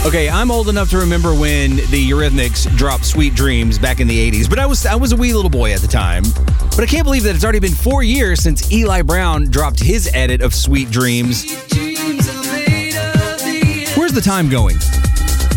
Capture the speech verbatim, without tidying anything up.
Okay, I'm old enough to remember when the Eurythmics dropped Sweet Dreams back in the eighties, but I was I was a wee little boy at the time. But I can't believe that it's already been four years since Eli Brown dropped his edit of Sweet Dreams. Where's the time going?